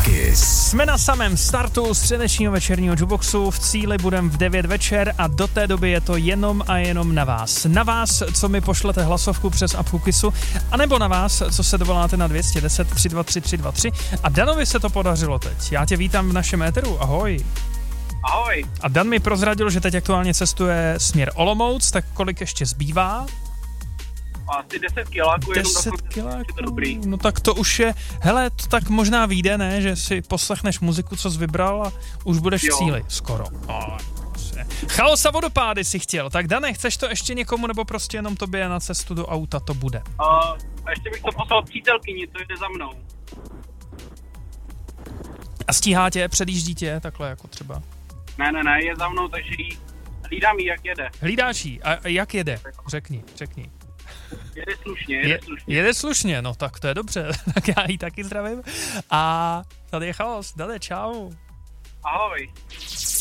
Kiss. Jsme na samém startu středečního večerního jukeboxu, v cíli budem v 9 večer a do té doby je to jenom a jenom na vás. Na vás, co mi pošlete hlasovku přes apku Kissu, anebo na vás, co se dovoláte na 210 323 323 a Danovi se to podařilo teď. Já tě vítám v našem éteru, ahoj. Ahoj. A Dan mi prozradil, že teď aktuálně cestuje směr Olomouc, tak kolik ještě zbývá? Asi 10 kiláků. 10 kiláků, no tak to už je, hele, to tak možná vyjde, ne, že si poslechneš muziku, co jsi vybral a už budeš v cíli, skoro. Chaos a vodopády si chtěl, tak Dane, chceš to ještě někomu, nebo prostě jenom tobě na cestu do auta to bude? A ještě bych to poslal přítelkyni, co jde za mnou. A stíhá tě, předjíždí tě, takhle jako třeba? Ne, je za mnou, takže hlídám jí, jak jede. Hlídáš jí, a jak jede? Řekni. Jede slušně. Jede slušně, no tak to je dobře, tak já jí taky zdravím. A tady je Chaos, Dane, čau. Ahoj.